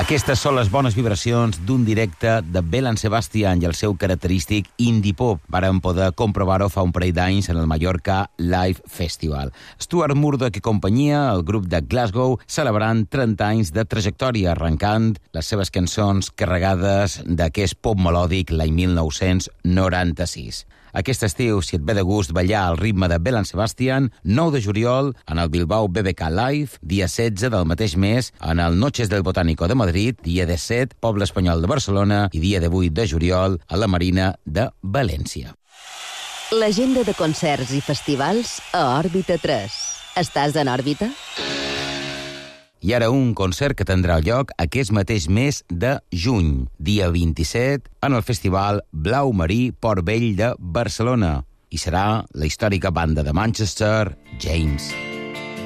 Aquestes són les bones vibracions d'un directe de Belle Sebastian i el seu característic indie pop. Vàrem poder comprovar-ho fa un parell d'anys en el Mallorca Live Festival. Stuart Murdoch i companyia, el grup de Glasgow, celebrant 30 anys de trajectòria, arrencant les seves cançons carregades d'aquest pop melòdic l'any 1996. Aquest estiu, si et ve de gust ballar al ritme de Belle Sebastian, 9 de juliol en el Bilbao BBK Live, dia 16 del mateix mes en el Noches del Botánico de Madrid, dia 17, Poble Espanyol de Barcelona i dia 8 de juliol a la Marina de València. L'agenda de concerts i festivals a Òrbita 3. Estàs en òrbita? I ara un concert que tindrà lloc aquest mateix mes de juny, dia 27, en el Festival Blau Marí Port Vell de Barcelona. I serà la històrica banda de Manchester, James.